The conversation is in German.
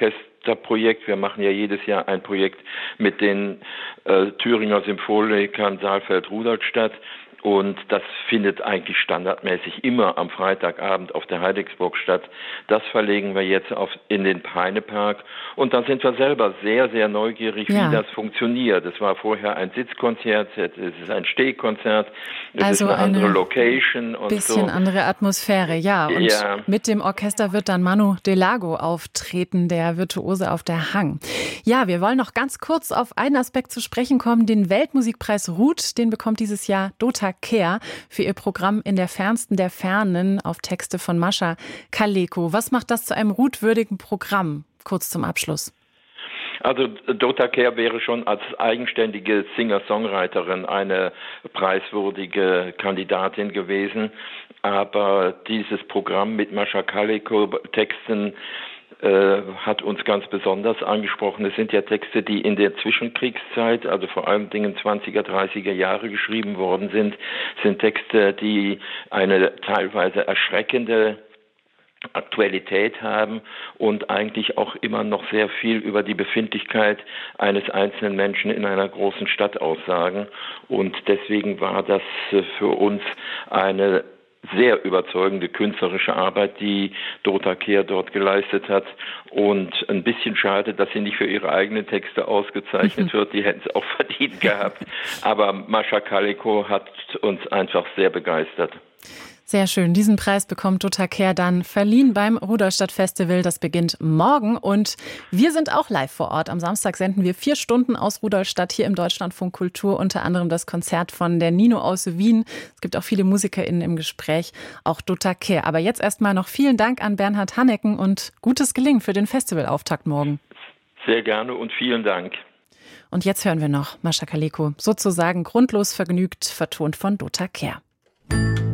Orchesterprojekt. Wir machen ja jedes Jahr ein Projekt mit den Thüringer Symphonikern Saalfeld-Rudolstadt. Und das findet eigentlich standardmäßig immer am Freitagabend auf der Heidecksburg statt. Das verlegen wir jetzt in den Peinepark. Und da sind wir selber sehr, sehr neugierig, wie das funktioniert. Es war vorher ein Sitzkonzert, es ist ein Stehkonzert, es ist eine andere Location. Und bisschen andere Atmosphäre, ja. Und mit dem Orchester wird dann Manu Delago auftreten, der Virtuose auf der Hang. Ja, wir wollen noch ganz kurz auf einen Aspekt zu sprechen kommen. Den Weltmusikpreis Ruth, den bekommt dieses Jahr Dota Kehr für ihr Programm In der Fernsten der Fernen auf Texte von Mascha Kaleko. Was macht das zu einem Ruth-würdigen Programm? Kurz zum Abschluss. Also Dota Kehr wäre schon als eigenständige Singer-Songwriterin eine preiswürdige Kandidatin gewesen. Aber dieses Programm mit Mascha Kaleko Texten hat uns ganz besonders angesprochen. Es sind ja Texte, die in der Zwischenkriegszeit, also vor allem in den 20er, 30er Jahre geschrieben worden sind Texte, die eine teilweise erschreckende Aktualität haben und eigentlich auch immer noch sehr viel über die Befindlichkeit eines einzelnen Menschen in einer großen Stadt aussagen. Und deswegen war das für uns eine sehr überzeugende künstlerische Arbeit, die Dota Kehr dort geleistet hat. Und ein bisschen schade, dass sie nicht für ihre eigenen Texte ausgezeichnet wird. Die hätten es auch verdient gehabt. Aber Mascha Kaleko hat uns einfach sehr begeistert. Sehr schön. Diesen Preis bekommt Dota Kehr dann verliehen beim Rudolstadt Festival. Das beginnt morgen und wir sind auch live vor Ort. Am Samstag senden wir 4 Stunden aus Rudolstadt hier im Deutschlandfunk Kultur. Unter anderem das Konzert von der Nino aus Wien. Es gibt auch viele MusikerInnen im Gespräch, auch Dota Kehr. Aber jetzt erstmal noch vielen Dank an Bernhard Hannecken und gutes Gelingen für den Festivalauftakt morgen. Sehr gerne und vielen Dank. Und jetzt hören wir noch Mascha Kaleko, sozusagen grundlos vergnügt, vertont von Dota Kehr.